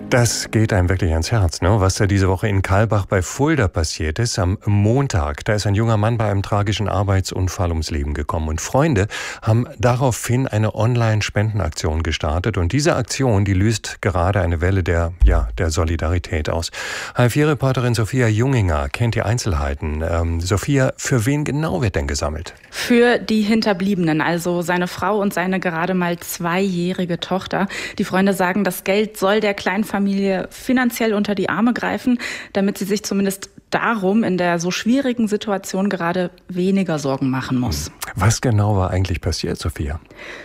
Das geht einem wirklich ans Herz, ne? Was da diese Woche in Kailbach bei Fulda passiert ist. Am Montag, da ist ein junger Mann bei einem tragischen Arbeitsunfall ums Leben gekommen. Und Freunde haben daraufhin eine Online-Spendenaktion gestartet. Und diese Aktion, die löst gerade eine Welle der Solidarität aus. HF4-Reporterin Sophia Junginger kennt die Einzelheiten. Sophia, für wen genau wird denn gesammelt? Für die Hinterbliebenen, also seine Frau und seine gerade mal 2-jährige Tochter. Die Freunde sagen, das Geld soll der kleinen Familie finanziell unter die Arme greifen, damit sie sich zumindest darum in der so schwierigen Situation gerade weniger Sorgen machen muss. Was genau war eigentlich passiert, Sophia?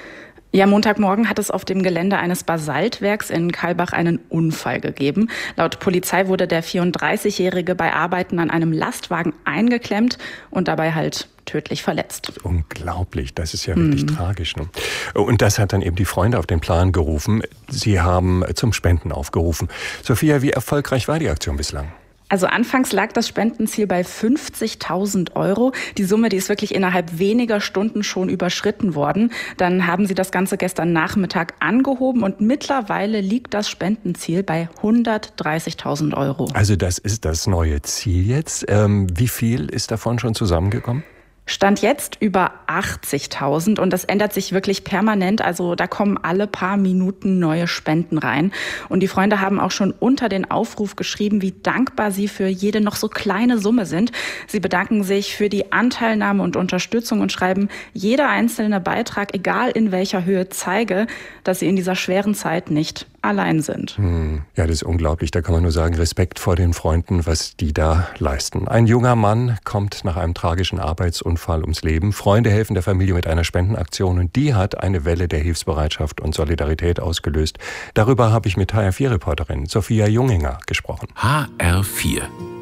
Ja, Montagmorgen hat es auf dem Gelände eines Basaltwerks in Kailbach einen Unfall gegeben. Laut Polizei wurde der 34-Jährige bei Arbeiten an einem Lastwagen eingeklemmt und dabei halt tödlich verletzt. Unglaublich, das ist ja wirklich tragisch. Ne? Und das hat dann eben die Freunde auf den Plan gerufen. Sie haben zum Spenden aufgerufen. Sophia, wie erfolgreich war die Aktion bislang? Also anfangs lag das Spendenziel bei 50.000 €. Die Summe, die ist wirklich innerhalb weniger Stunden schon überschritten worden. Dann haben sie das Ganze gestern Nachmittag angehoben und mittlerweile liegt das Spendenziel bei 130.000 €. Also das ist das neue Ziel jetzt. Wie viel ist davon schon zusammengekommen? Stand jetzt über 80.000 und das ändert sich wirklich permanent. Also da kommen alle paar Minuten neue Spenden rein. Und die Freunde haben auch schon unter den Aufruf geschrieben, wie dankbar sie für jede noch so kleine Summe sind. Sie bedanken sich für die Anteilnahme und Unterstützung und schreiben, jeder einzelne Beitrag, egal in welcher Höhe, zeige, dass sie in dieser schweren Zeit nicht allein sind. Ja, das ist unglaublich. Da kann man nur sagen, Respekt vor den Freunden, was die da leisten. Ein junger Mann kommt nach einem tragischen Arbeitsunfall ums Leben. Freunde helfen der Familie mit einer Spendenaktion und die hat eine Welle der Hilfsbereitschaft und Solidarität ausgelöst. Darüber habe ich mit HR4-Reporterin Sophia Junginger gesprochen. HR4